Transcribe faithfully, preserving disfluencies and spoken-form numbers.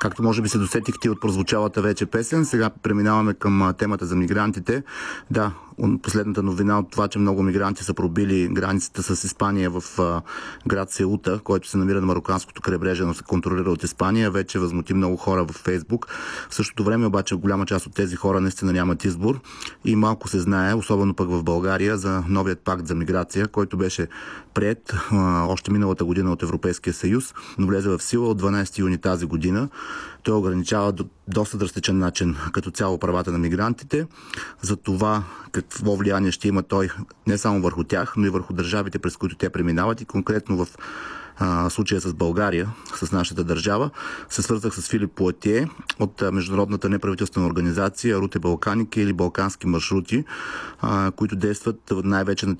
Както може би се досетихте от прозвучалата вече песен, сега преминаваме към темата за мигрантите. Да, последната новина от това, че много мигранти са пробили границата с Испания в град Сеута, който се намира на марокканското крайбрежие, но се контролира от Испания, вече възмути много хора в Фейсбук. В същото време обаче голяма част от тези хора наистина нямат избор и малко се знае, особено пък в България, за новият пакт за миграция, който беше приет още миналата година от Европейския съюз, но влезе в сила от дванадесети юни тази година. Той ограничава до доста драстичен начин като цяло правата на мигрантите. За това какво влияние ще има той не само върху тях, но и върху държавите, през които те преминават, и конкретно в а, случая с България, с нашата държава, се свързах с Филип Пуатие от международната неправителствена организация Руте Балканики или Балкански маршрути, а, които действат най-вече на